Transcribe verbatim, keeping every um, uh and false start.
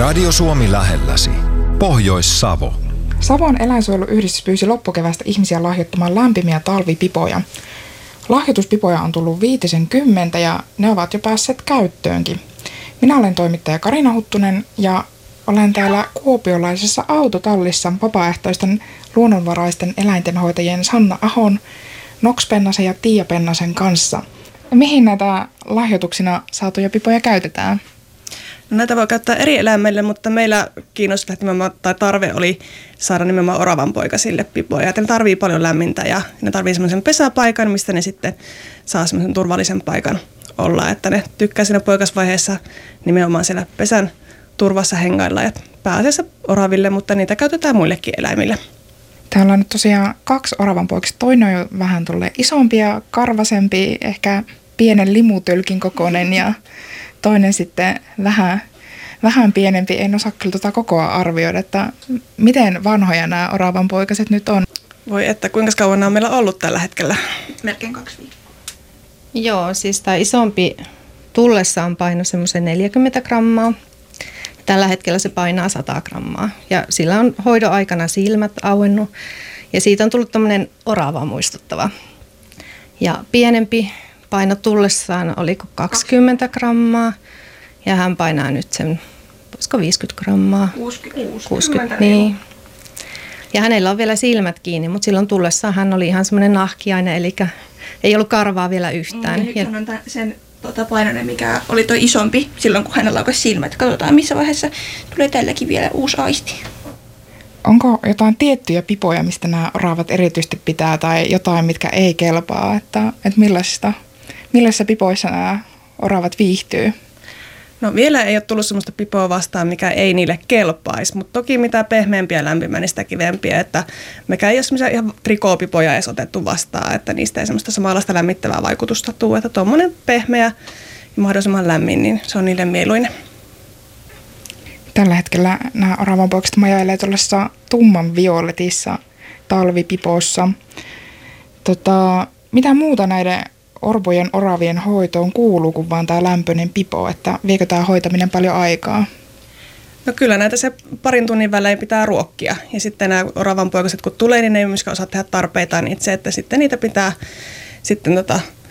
Radio Suomi lähelläsi. Pohjois-Savo. Savon eläinsuojeluyhdistys pyysi loppukevästä ihmisiä lahjoittamaan lämpimiä talvipipoja. Lahjoituspipoja on tullut viitisen kymmentä ja ne ovat jo päässeet käyttöönkin. Minä olen toimittaja Karina Huttunen ja olen täällä kuopiolaisessa autotallissa vapaaehtoisten luonnonvaraisten eläintenhoitajien Sanna Ahon, Nox Pennasen ja Tiia Pennasen kanssa. Mihin näitä lahjoituksina saatuja pipoja käytetään? No, näitä voi käyttää eri eläimille, mutta meillä kiinnostaa tai tarve oli saada nimenomaan oravanpoikasille pipoja. Ne tarvii paljon lämmintä ja ne tarvii semmoisen pesäpaikan, mistä ne sitten saa semmoisen turvallisen paikan olla. Että ne tykkää siinä poikasvaiheessa nimenomaan siellä pesän turvassa hengailla ja pääasiassa oraville, mutta niitä käytetään muillekin eläimille. Täällä on nyt tosiaan kaksi oravanpoikasta. Toinen on jo vähän tulee isompi ja karvasempi, ehkä pienen limutölkin kokoinen ja toinen sitten vähän, vähän pienempi. En osaa kyllä tuota kokoa arvioida, että miten vanhoja nämä oravanpoikaset nyt on. Voi että, kuinka kauan nämä on meillä ollut tällä hetkellä? Melkein kaksi viikkoa. Joo, siis tämä isompi tullessa on paino semmoisen neljäkymmentä grammaa. Tällä hetkellä se painaa sata grammaa ja sillä on hoidon aikana silmät auennut ja siitä on tullut tämmöinen oravaa muistuttava. Ja pienempi paino tullessaan oli kaksikymmentä grammaa ja hän painaa nyt sen, voisiko viisikymmentä grammaa? kuusikymmentä, kuusikymmentä, niin. Ja hänellä on vielä silmät kiinni, mutta silloin tullessaan hän oli ihan semmoinen nahkiainen, eli ei ollut karvaa vielä yhtään. Mm, ja nyt sanon sen tuota, painoinen, mikä oli tuo isompi silloin, kun hänellä laukasi silmät. Katsotaan, missä vaiheessa tulee tälläkin vielä uusi aisti. Onko jotain tiettyjä pipoja, mistä nämä oravat erityisesti pitää, tai jotain, mitkä ei kelpaa? Että, että millaisista, millaisissa pipoissa nämä oravat viihtyy? No vielä ei ole tullut sellaista pipoa vastaan, mikä ei niille kelpaisi, mutta toki mitä pehmeämpiä ja lämpimää, niin sitä kivempiä. Että mekään ei ole semmoisia ihan trikoopipoja edes otettu vastaan, että niistä ei semmoista samanlaista lämmittävää vaikutusta tule. Että tuommoinen pehmeä ja mahdollisimman lämmin, niin se on niille mieluinen. Tällä hetkellä nämä oravanpoikaset majailee tuollaisessa tumman violetissa talvipipossa. Tota, mitä muuta näiden orpojen oravien hoitoon kuuluu kuin vaan tämä lämpöinen pipo, että viekö tämä hoitaminen paljon aikaa? No kyllä näitä se parin tunnin välein pitää ruokkia ja sitten nämä oravanpoikaset kun tulee, niin ne ei myöskään osaa tehdä tarpeitaan itse, että sitten niitä pitää sitten tota,